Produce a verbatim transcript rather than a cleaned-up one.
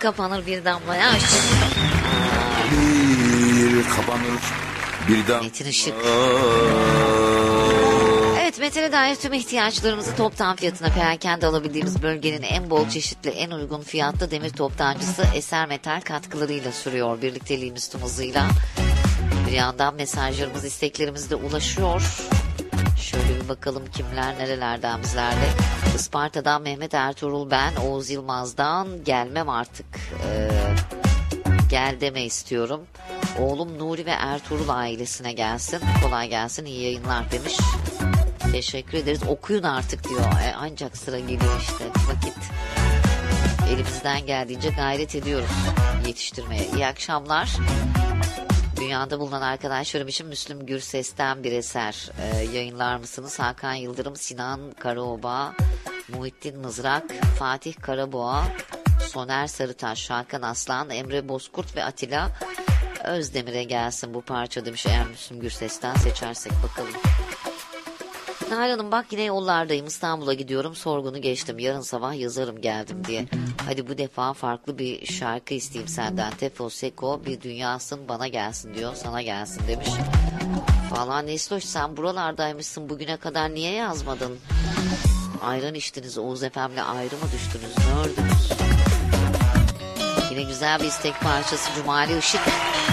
kapanır bir damla yaş. Bir kapanır bir damla. Metin Işık. Evet, metale dair tüm ihtiyaçlarımızı toptan fiyatına perakende alabildiğimiz bölgenin en bol çeşitli, en uygun fiyatlı demir toptancısı Eser Metal katkılarıyla sürüyor birlikteliğimiz tüm hızıyla. Bir yandan mesajlarımız, isteklerimiz de ulaşıyor. Şöyle bir bakalım kimler nerelerden bizlerle. Isparta'dan Mehmet Ertuğrul ben, Oğuz Yılmaz'dan gelmem artık. Ee, gel deme istiyorum. Oğlum Nuri ve Ertuğrul ailesine gelsin. Kolay gelsin, iyi yayınlar demiş. Teşekkür ederiz. Okuyun artık diyor. E, ancak sıra geliyor işte. Vakit. Elimizden geldiğince gayret ediyoruz yetiştirmeye. İyi akşamlar. Dünyada bulunan arkadaşlarım için Müslüm Gürses'ten bir eser ee, yayınlar mısınız? Hakan Yıldırım, Sinan Karaoba, Muhittin Mızrak, Fatih Karaboğa, Soner Sarıtaş, Hakan Aslan, Emre Bozkurt ve Atilla Özdemir'e gelsin bu parça demiş. Eğer Müslüm Gürses'ten seçersek bakalım. Nalan Hanım bak yine yollardayım, İstanbul'a gidiyorum, sorgunu geçtim, yarın sabah yazarım geldim diye. Hadi bu defa farklı bir şarkı isteyeyim senden. Tefo Seko bir dünyasın bana gelsin diyor, sana gelsin demiş. Falan Nesloş sen buralardaymışsın, bugüne kadar niye yazmadın? Ayran içtiniz, Oğuz Efem'le ayrı mı düştünüz, ne ördünüz? Yine güzel bir istek parçası Cumali Işık.